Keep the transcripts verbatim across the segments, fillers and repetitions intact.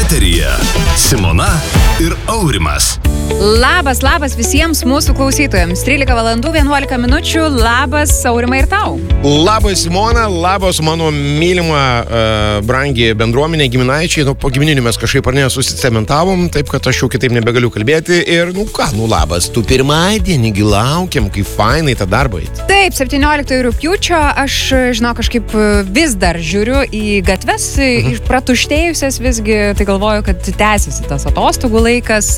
Eteryje Simona ir Aurimas. Labas, labas visiems mūsų klausytojams. trylika valandų vienuolika minučių. Labas, Aurimai, ir tau. Labas, Simona, labas mano mylima, uh, brangi bendruomenė, giminaičiai. Nu, po gimininių mes kažkaip ar ne susicementavom, taip kad aš jau kitaip nebegaliu kalbėti. Ir, nu ką, nu labas, tu pirmadienį laukiam, kaip fainai tą darbą eiti. Taip, septynioliktą rugpjūčio aš, žinau, kažkaip vis dar žiūriu į gatves, mhm. iš pratuštėjusias visgi, tai galvoju, kad tęsiasi tas atostogų laikas.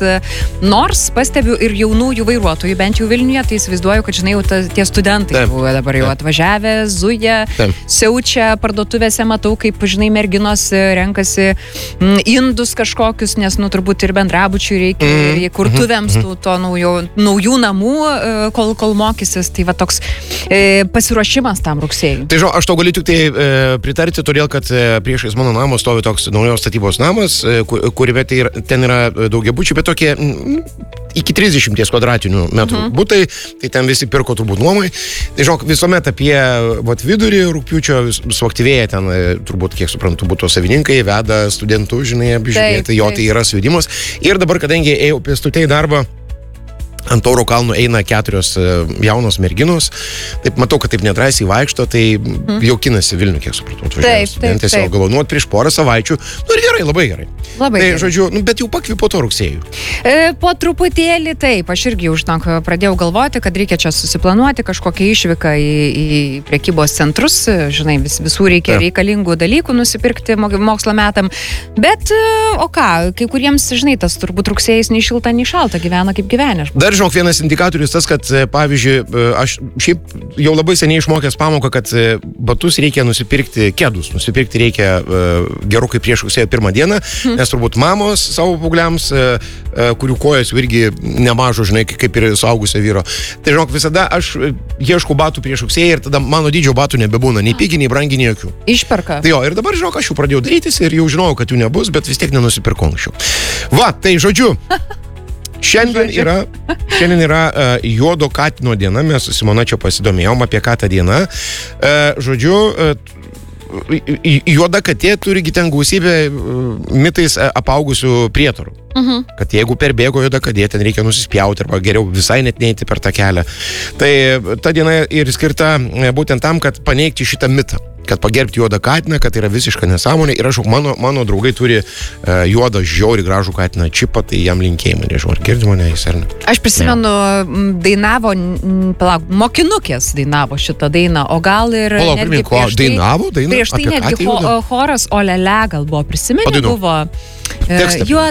Nors pastebiu ir jaunųjų vairuotojų, bent jau Vilniuje, tai įsivaizduoju, kad, žinai, jau ta, tie studentai Taip. buvo dabar jau Taip. atvažiavę, zuja, Taip. siaučia parduotuvėse, matau, kaip, žinai, merginos renkasi mm, indus kažkokius, nes, nu, turbūt ir bendrabučių reikia, mm. ir kurtuvėms mm. tų, to naujų, naujų namų, kol, kol mokysis, tai va toks e, pasiruošimas tam rugsėjui. Tai žinau, aš tau galiu tik tai e, pritarti, todėl, kad e, priešais mano namo stovi toks naujos statybos namas, e, kur, kuriame tai yra, ten yra daugiabučiai, bet tokie m, iki trisdešimties kvadratinių metrų uh-huh. butai, tai ten visi pirko turbūt nuomai. Tai žinok, visuomet apie vat, vidurį rugpjūčio vis, suaktyvėja ten, turbūt, kiek suprantu, buto savininkai, veda studentų, žinai, apžiūrėti, jo tai yra suvedimas. Ir dabar, kadangi ėjau pėstute į darbą, ant Tauro kalnų eina keturios jaunos merginos. Taip, matau, kad taip nedrąsiai vaikšto, tai hmm. jaukinasi Vilnių, kiek supratau. Taip, taip, taip. Galvoju, prieš porą savaičių. Nu ir gerai, labai gerai. Labai tai, gerai. žodžiu, nu, bet jau pakvipo to rugsėjų. E, po truputėlį taip, aš irgi už žinok, pradėjau galvoti, kad reikia čia susiplanuoti kažkokią išvyką į, į prekybos centrus. Žinai, vis, visų reikia taip. reikalingų dalykų nusipirkti mokslo metam. Bet, o ką, kai kuriems, žinai, tas turbūt rugsėjais nei šilta, nei šalta gyvena kaip gyvenė. Dar žinok, vienas indikatorius tas, kad, pavyzdžiui, aš šiaip jau labai seniai išmokęs pamoką, kad batus reikia nusipirkti, kedus nusipirkti reikia gerokai prieš rugsėjo pirmą dieną, hmm. nes turbūt mamos savo paaugliams, kurių kojas irgi nemažo, žinai, kaip ir suaugusio vyro. Tai žinok, visada aš ieškau batų prieš rugsėją ir tada mano dydžio batų nebebūna, nei pigi, nei brangi, nei jokių. Išperka. Tai jo, ir dabar, žinok, aš jau pradėjau darytis ir jau žinojau, kad jų nebus, bet vis tiek nenusipirkau anksčiau. Va, tai žodžiu. Šiandien yra, šiandien yra uh, juodo katino diena, mes su Simona čia pasidomėjom apie ką ta diena. Uh, žodžiu, uh, juoda katė turigi ten gausybę uh, mitais uh, apaugusių prietarų. Uh-huh. Kad jeigu perbėgo juoda katė, ten reikia nusispjauti arba geriau visai net neiti per tą kelią. Tai ta diena ir skirta būtent tam, kad paneigti šitą mitą. Kad pagerbti juodą katiną, kad yra visiška nesąmonė. Ir aš, mano, mano draugai turi uh, juodą, žiaurį gražų katiną čipą, tai jam linkėjimą, nežinau, ar girdi mane jis ar ne. Aš prisimenu, ne. dainavo, palauk, mokinukės dainavo šitą dainą, o gal ir palauk, netgi ko, prieš tai, dainavo, daina, prieš tai netgi ho, choras Olele gal buvo, prisimeni, buvo Tekstą. uh,